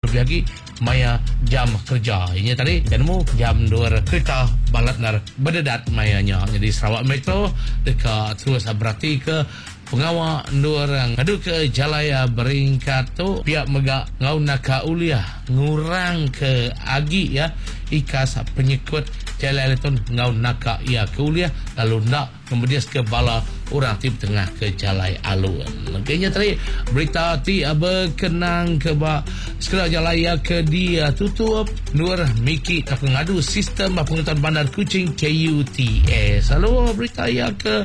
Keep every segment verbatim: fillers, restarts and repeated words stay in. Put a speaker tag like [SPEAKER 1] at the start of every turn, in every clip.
[SPEAKER 1] lebih lagi maya jam kerja. Ini tadi dan mu jam dua kereta balat nar berdedat mayanya. Jadi Sarawak Metro dekat terus berarti ke pengawal dua orang ngadu ke Jalaya beringkat tu pihak megak ngau naka uliah ngurang ke agi ya ikas penyekut Jalaya Leton ngau naka ia ke uliah lalu nak kemudian ke bala orang tim tengah ke Jalai Alun. Kayaknya tadi berita ti berkenang ke ba sekolah Jalaya ke dia tutup nur miki tak pengadu sistem pengetahuan bandar Kuching K U T S. Lalu berita ya ke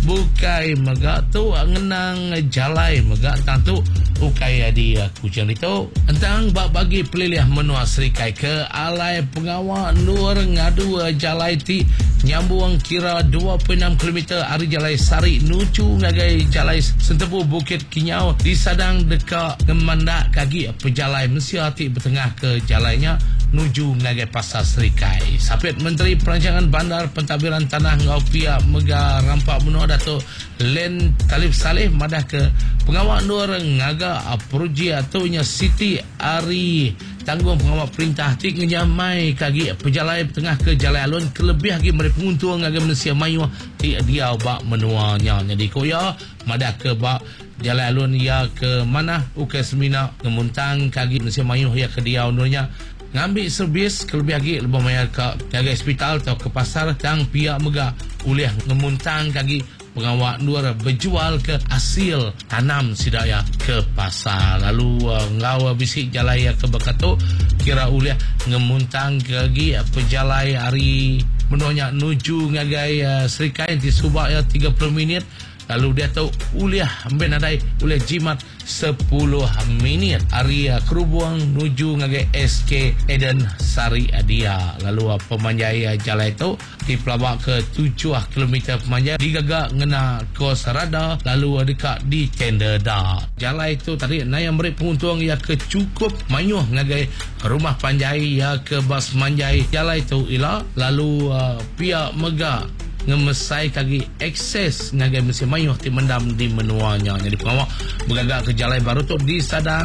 [SPEAKER 1] bukai megak tu ngenang Jalai megak tantu ukai dia Kuching itu tentang bak bagi pelilih menua serikai ke alai pengawal nur ngadu Jalai ti nyambung kira dua puluh enam kilometer ari Jalai Sari nuju ngagai Jalai Sentepu Bukit Kinyau di sadang dekat ngemandak kaki pejalai Malaysia ti bertengah ke jalainya nuju ngagai Pasar Serikai. Sapit Menteri Perancangan Bandar Pentadbiran Tanah Ngau Pia Mega Rampak Menua Dato' Len Talib Saleh madah ke pengawal nur ngaga proji atau nya Siti Ari tanggung pengawal perintah tik ngejamai kagi pejalai tengah ke Jalai Alun kelebih lagi mereka penguntung ngaga Malaysia Mayu ti dia bak menuanya. Jadi koya madah ke bak Jalai Alun ya ke mana uke semina ngemuntang kagi Malaysia Mayu ya ke dia unurnya ngambil servis kelebih lagi lebih mayar ke jaga hospital atau ke pasar tang pihak mega uliah ngemuntang kagi pengawal nur berjual ke hasil tanam sidaya ke pasar. Lalu uh, ngau bisik Jalaya ke Bekato kira uliah ngemuntang kagi uh, pejalai hari menuanya nuju ngagai uh, Serikai di Subak ya tiga puluh minit. Lalu dia tahu uliah ambil nadai uliah jimat sepuluh minit. Area Kerubuang nuju ngagai S K Eden Sari Adia. Lalu uh, pemanjai uh, Jalai itu di pelabak ke tujuh kilometer pemanjai digagak ngena kos rada lalu uh, dekat di tender dah. Jalai itu tadi na yang beri penguntung ya ke cukup mayuh ngagai rumah panjai ya ke bas manjai Jalai itu ila lalu uh, pihak mega ngemesai kagi akses ngagai Malaysia Mayu ti mendam di menuanya. Jadi pengawal bergagak ke Jalai baru tu di sadang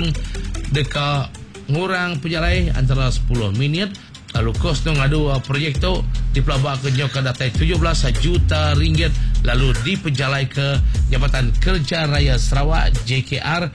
[SPEAKER 1] dekat ngurang pejalai antara sepuluh minit. Lalu kos tu ngadu uh, projek tu di pelabak ke nyoka datai tujuh belas juta ringgit. Lalu di pejalai ke Jabatan Kerja Raya Sarawak J K R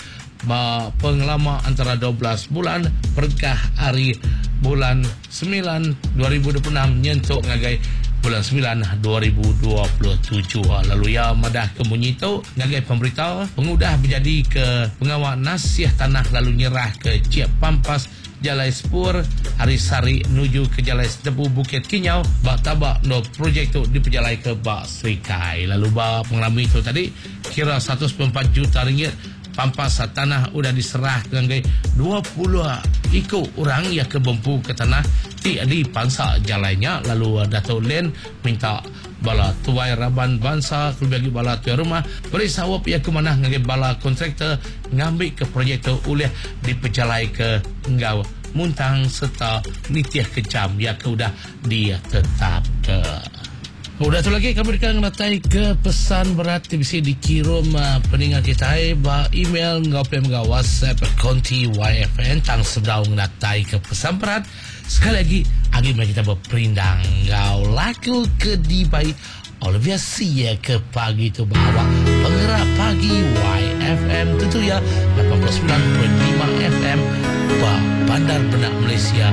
[SPEAKER 1] ba pengelama antara dua belas bulan perkah hari bulan sembilan dua ribu dua puluh enam nyentuk ngagai bulan sembilan dua ribu dua puluh tujuh. Lalu ya madah kemunyi tu ngagai pemberitahu pengudah menjadi ke pengawal nasiah tanah lalu nyerah ke Ciap Pampas Jalai Sepur Hari Sari nuju ke Jalai Sentepu Bukit Kinyau bak tabak no projek tu di pejalai ke Bak Serikai. Lalu bak pengalami itu tadi kira seratus empat juta ringgit Pampas tanah udah diserah dengan dua puluh ikut orang yang kebempu ke tanah ti di pangsa jalainya. Lalu Dato' Len minta bala tuai raban bangsa kelebih lagi bala tuai rumah beri sawap ya ke mana dengan bala kontraktor ngambil ke projek tu oleh dipejalai ke ngau muntang serta nitiah kecam ya ke udah dia tetap ke. Udah tu lagi kami akan ngatai ke pesan berat bisa dikirim uh, peninggal kita ba email ngau mga WhatsApp konti Y F N tang sedau ngatai ke pesan berat. Sekali lagi agi mari kita berperindang ngau laku ke dibai Olivia Sia ke pagi tu bawa penggerak pagi Y F M tentu ya lapan puluh sembilan koma lima F M ba Bandar Benak Malaysia